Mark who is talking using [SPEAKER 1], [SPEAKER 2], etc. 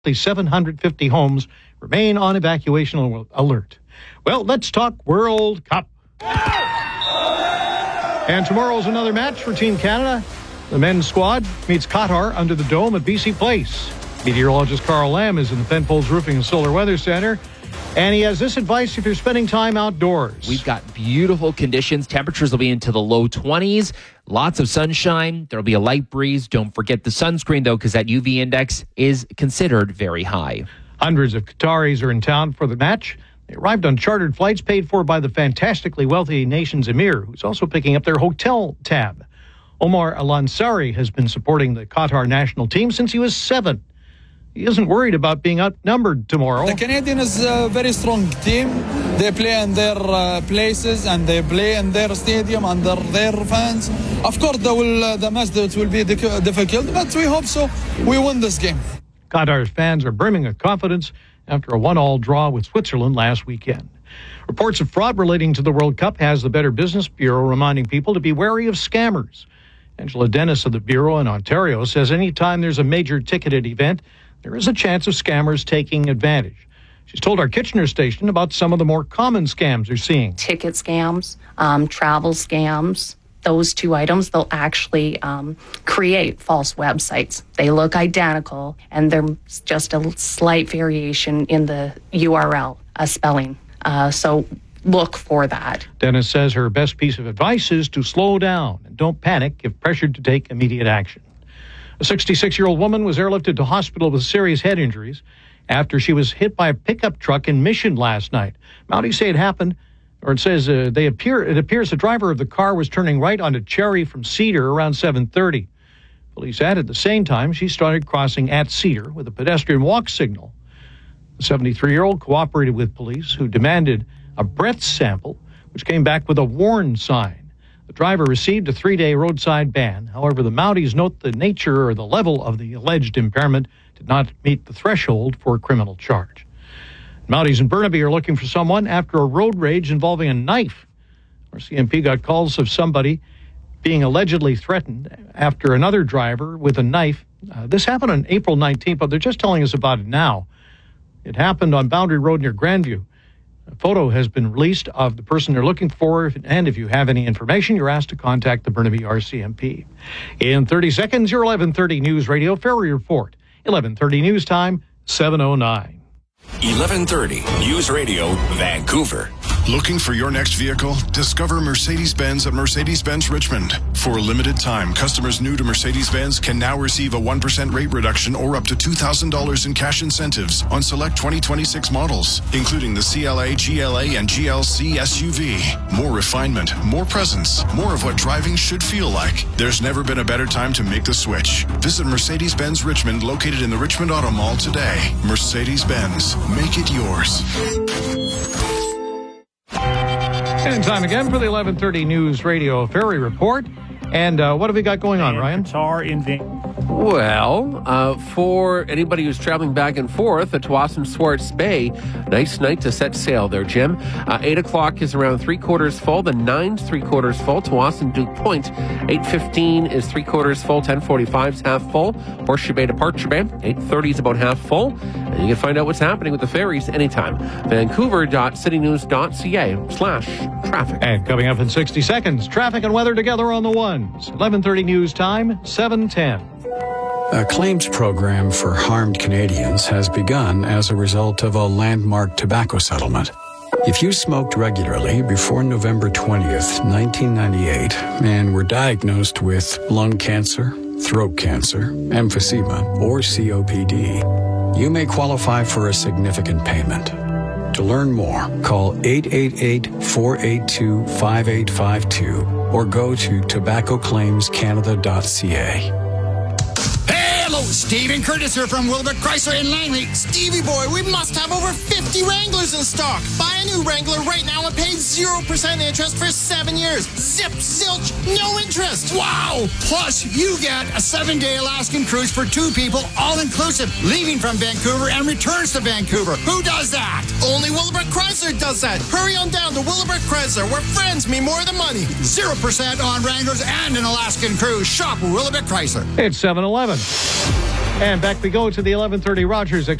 [SPEAKER 1] 750 homes remain on evacuation alert. Well, let's talk World Cup. And tomorrow's another match for Team Canada. The men's squad meets Qatar under the dome at BC Place. Meteorologist Carl Lamb is in the Penfolds Roofing and Solar Weather Center. And he has this advice if you're spending time outdoors.
[SPEAKER 2] We've got beautiful conditions. Temperatures will be into the low 20s. Lots of sunshine. There'll be a light breeze. Don't forget the sunscreen, though, because that UV index is considered very high.
[SPEAKER 1] Hundreds of Qataris are in town for the match. They arrived on chartered flights paid for by the fantastically wealthy nation's emir, who's also picking up their hotel tab. Omar Al-Ansari has been supporting the Qatar national team since he was 7. He isn't worried about being outnumbered tomorrow.
[SPEAKER 3] The Canadian is a very strong team. They play in their places and they play in their stadium under their fans. Of course, the match will be difficult, but we hope so. We win this game.
[SPEAKER 1] Qatar's fans are brimming with confidence after a 1-1 draw with Switzerland last weekend. Reports of fraud relating to the World Cup has the Better Business Bureau reminding people to be wary of scammers. Angela Dennis of the Bureau in Ontario says anytime there's a major ticketed event, there is a chance of scammers taking advantage. She's told our Kitchener station about some of the more common scams they're seeing.
[SPEAKER 4] Ticket scams, travel scams, those two items, they'll actually create false websites. They look identical, and there's just a slight variation in the URL, spelling. So look for that.
[SPEAKER 1] Dennis says her best piece of advice is to slow down and don't panic if pressured to take immediate action. A 66-year-old woman was airlifted to hospital with serious head injuries after she was hit by a pickup truck in Mission last night. Mounties say it happened, or it says it appears the driver of the car was turning right onto Cherry from Cedar around 7:30. Police add at the same time she started crossing at Cedar with a pedestrian walk signal. The 73-year-old cooperated with police, who demanded a breath sample, which came back with a warn sign. The driver received a 3-day roadside ban. However, the Mounties note the nature or the level of the alleged impairment did not meet the threshold for a criminal charge. Mounties in Burnaby are looking for someone after a road rage involving a knife. RCMP got calls of somebody being allegedly threatened after another driver with a knife. This happened on April 19th, but they're just telling us about it now. It happened on Boundary Road near Grandview. A photo has been released of the person they're looking for, and if you have any information, you're asked to contact the Burnaby RCMP. In 30 seconds, your 11:30 News Radio Ferry Report. 11:30 News Time, 7:09.
[SPEAKER 5] 11:30 News Radio, Vancouver.
[SPEAKER 6] Looking for your next vehicle? Discover Mercedes-Benz at Mercedes-Benz Richmond. For a limited time, customers new to Mercedes-Benz can now receive a 1% rate reduction or up to $2,000 in cash incentives on select 2026 models, including the CLA, GLA, and GLC SUV. More refinement, more presence, more of what driving should feel like. There's never been a better time to make the switch. Visit Mercedes-Benz Richmond, located in the Richmond Auto Mall today. Mercedes-Benz. Make it yours.
[SPEAKER 1] And time again for the 11:30 News Radio Ferry Report. And what have we got going on, Ryan?
[SPEAKER 7] Well, for anybody who's traveling back and forth at Tsawwassen Swartz Bay, nice night to set sail there, Jim. 8 o'clock is around 3/4 full. The 9's 3/4 full. Tsawwassen Duke Point, 8:15 is 3/4 full. 10:45 is half full. Horseshoe Bay Departure Bay, 8:30 is about half full. And you can find out what's happening with the ferries anytime. Vancouver.citynews.ca/traffic.
[SPEAKER 1] And coming up in 60 seconds, traffic and weather together on the ones. 11:30 News Time, 7:10.
[SPEAKER 8] A claims program for harmed Canadians has begun as a result of a landmark tobacco settlement. If you smoked regularly before November 20th, 1998, and were diagnosed with lung cancer, throat cancer, emphysema, or COPD, you may qualify for a significant payment. To learn more, call 888-482-5852 or go to tobaccoclaimscanada.ca.
[SPEAKER 9] Hello, Stephen Curtis here from Wilbur Chrysler in Langley. Stevie boy, we must have over 50 Wranglers in stock. Buy a new Wrangler right now and pay 0% interest for 7 years. Zip, zilch, no interest. Wow! Plus, you get a 7-day Alaskan cruise for 2 people, all inclusive, leaving from Vancouver and returns to Vancouver. Who does that? Only Willowbrook Chrysler does that. Hurry on down to Willowbrook Chrysler, where friends mean more than money. 0% on Wranglers and an Alaskan cruise. Shop Willowbrook Chrysler.
[SPEAKER 1] It's 7:11. And back we go to the 11:30 Rogers